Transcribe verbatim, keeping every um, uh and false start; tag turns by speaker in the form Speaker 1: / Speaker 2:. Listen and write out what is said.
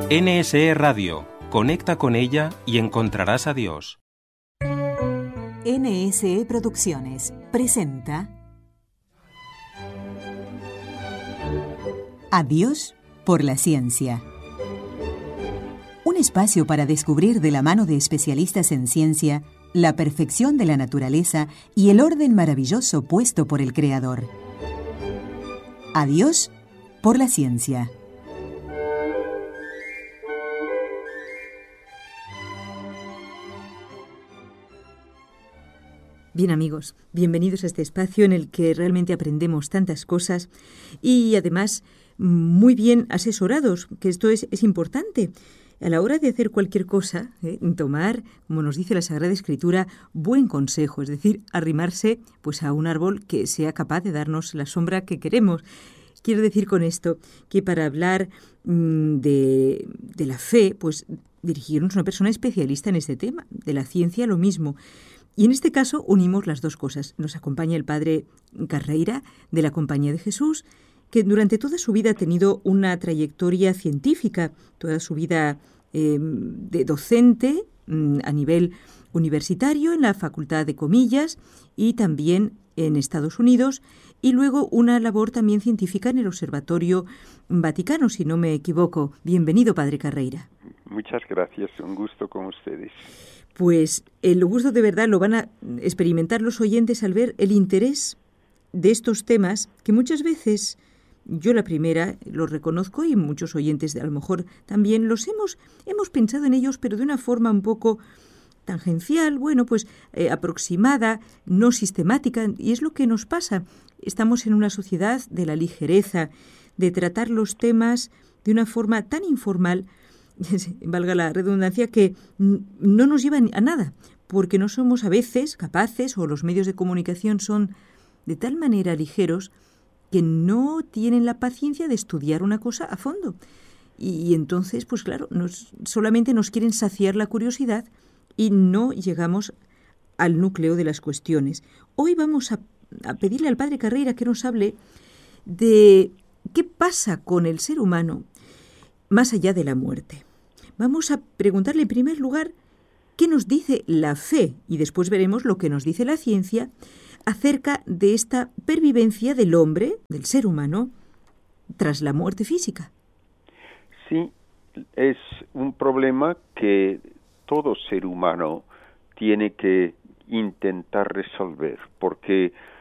Speaker 1: N S E Radio. Conecta con ella y encontrarás a Dios.
Speaker 2: N S E Producciones presenta A Dios por la ciencia. Un espacio para descubrir de la mano de especialistas en ciencia la perfección de la naturaleza y el orden maravilloso puesto por el Creador. A Dios por la ciencia.
Speaker 3: Bien, amigos, bienvenidos a este espacio en el que realmente aprendemos tantas cosas y además muy bien asesorados, que esto es, es importante. A la hora de hacer cualquier cosa, ¿eh? tomar, como nos dice la Sagrada Escritura, buen consejo, es decir, arrimarse pues, a un árbol que sea capaz de darnos la sombra que queremos. Quiero decir con esto que para hablar mmm, de, de la fe, pues dirigirnos a una persona especialista en este tema, de la ciencia lo mismo. Y en este caso unimos las dos cosas. Nos acompaña el padre Carreira, de la Compañía de Jesús, que durante toda su vida ha tenido una trayectoria científica, toda su vida eh, de docente mm, a nivel universitario en la Facultad de Comillas y también en Estados Unidos, y luego una labor también científica en el Observatorio Vaticano, si no me equivoco. Bienvenido, padre Carreira.
Speaker 4: Muchas gracias, un gusto con ustedes.
Speaker 3: Pues el gusto de verdad lo van a experimentar los oyentes al ver el interés de estos temas que muchas veces, yo la primera lo reconozco y muchos oyentes a lo mejor también los hemos, hemos pensado en ellos, pero de una forma un poco tangencial, bueno, pues eh, aproximada, no sistemática, y es lo que nos pasa. Estamos en una sociedad de la ligereza, de tratar los temas de una forma tan informal, valga la redundancia, que no nos lleva a nada, porque no somos a veces capaces, o los medios de comunicación son de tal manera ligeros, que no tienen la paciencia de estudiar una cosa a fondo. Y, y entonces, pues claro, nos, solamente nos quieren saciar la curiosidad y no llegamos al núcleo de las cuestiones. Hoy vamos a, a pedirle al padre Carreira que nos hable de qué pasa con el ser humano más allá de la muerte. Vamos a preguntarle en primer lugar qué nos dice la fe y después veremos lo que nos dice la ciencia acerca de esta pervivencia del hombre, del ser humano, tras la muerte física.
Speaker 4: Sí, es un problema que todo ser humano tiene que intentar resolver, porque